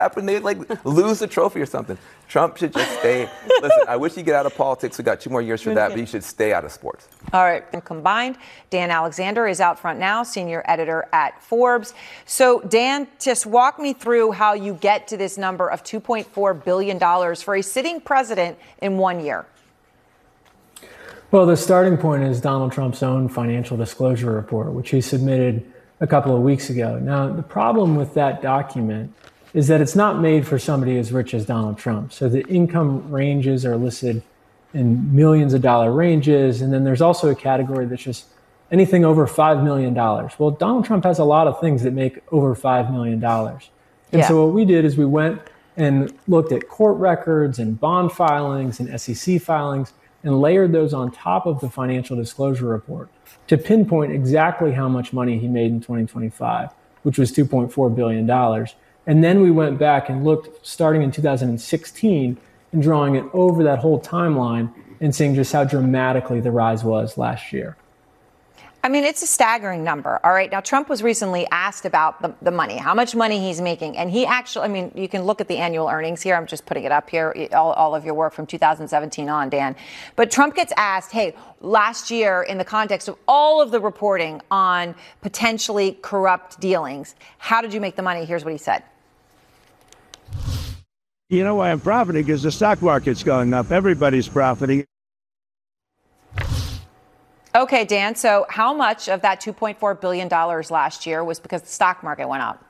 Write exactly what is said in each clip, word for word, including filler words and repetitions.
happen? They like lose the trophy or something. Trump should just stay. Listen, I wish he'd get out of politics. We got two more years for that, but he should stay out of sports. All right. And combined, Dan Alexander is out front now, senior editor at Forbes. So, Dan, just walk me through how you get to this number of two point four billion dollars for a sitting president in one year. Well, the starting point is Donald Trump's own financial disclosure report, which he submitted a couple of weeks ago. Now, the problem with that document is that it's not made for somebody as rich as Donald Trump. So the income ranges are listed in millions of dollar ranges. And then there's also a category that's just anything over five million dollars. Well, Donald Trump has a lot of things that make over five million dollars. And yeah. so what we did is we went and looked at court records and bond filings and S E C filings and layered those on top of the financial disclosure report to pinpoint exactly how much money he made in twenty twenty-five, which was two point four billion dollars. And then we went back and looked starting in two thousand sixteen and drawing it over that whole timeline and seeing just how dramatically the rise was last year. I mean, it's a staggering number. All right. Now, Trump was recently asked about the, the money, how much money he's making. And he actually, I mean, you can look at the annual earnings here. I'm just putting it up here, all, all of your work from two thousand seventeen on, Dan. But Trump gets asked, hey, last year, in the context of all of the reporting on potentially corrupt dealings, how did you make the money? Here's what he said. You know why I'm profiting? Because the stock market's going up. Everybody's profiting. Okay, Dan, so how much of that two point four billion dollars last year was because the stock market went up?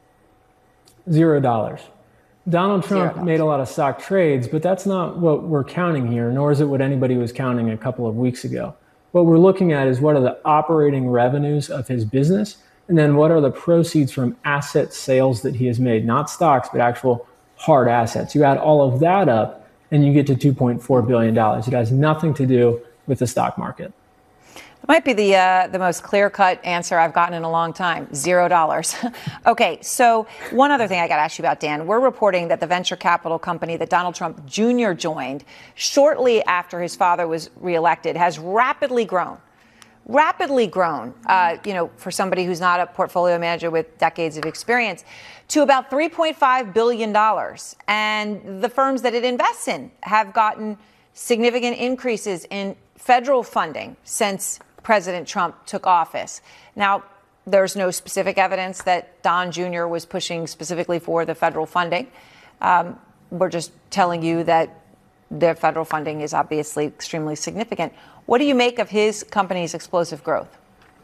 Zero dollars. Donald Trump made a lot of stock trades, but that's not what we're counting here, nor is it what anybody was counting a couple of weeks ago. What we're looking at is what are the operating revenues of his business, and then what are the proceeds from asset sales that he has made, not stocks, but actual hard assets. You add all of that up, and you get to two point four billion dollars. It has nothing to do with the stock market. That might be the uh, the most clear-cut answer I've gotten in a long time. Zero dollars. Okay, so one other thing I got to ask you about, Dan. We're reporting that the venture capital company that Donald Trump Junior joined shortly after his father was reelected has rapidly grown. Rapidly grown, uh, you know, for somebody who's not a portfolio manager with decades of experience, to about three point five billion dollars. And the firms that it invests in have gotten significant increases in federal funding since President Trump took office. Now, there's no specific evidence that Don Junior was pushing specifically for the federal funding. Um, we're just telling you that their federal funding is obviously extremely significant. What do you make of his company's explosive growth?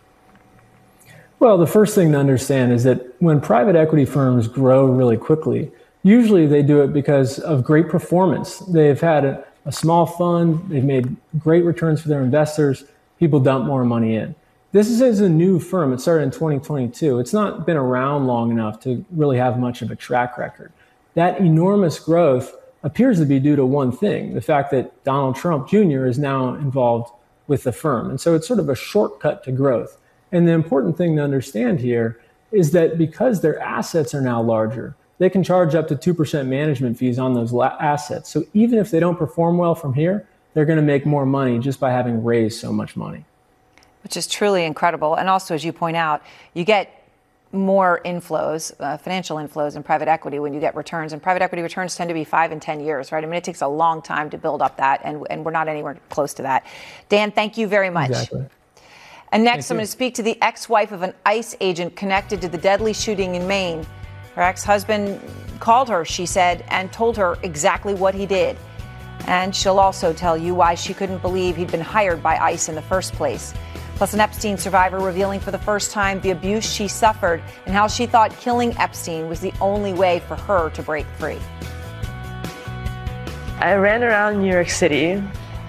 Well, the first thing to understand is that when private equity firms grow really quickly, usually they do it because of great performance. They've had a, a small fund, they've made great returns for their investors, people dump more money in. This is a new firm. It started in twenty twenty-two. It's not been around long enough to really have much of a track record. That enormous growth appears to be due to one thing, the fact that Donald Trump Junior is now involved with the firm. And so it's sort of a shortcut to growth. And the important thing to understand here is that because their assets are now larger, they can charge up to two percent management fees on those la- assets. So even if they don't perform well from here, they're going to make more money just by having raised so much money. Which is truly incredible. And also, as you point out, you get more inflows, uh, financial inflows in private equity when you get returns. And private equity returns tend to be five and ten years, right? I mean, it takes a long time to build up that, and, and we're not anywhere close to that. Dan, thank you very much. Exactly. And next, Thank I'm you. going to speak to the ex-wife of an ICE agent connected to the deadly shooting in Maine. Her ex-husband called her, she said, and told her exactly what he did. And she'll also tell you why she couldn't believe he'd been hired by ICE in the first place. Plus, an Epstein survivor revealing for the first time the abuse she suffered and how she thought killing Epstein was the only way for her to break free. I ran around New York City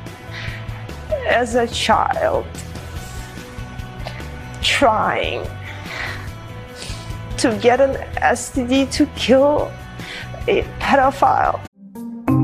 as a child, trying to get an S T D to kill a pedophile.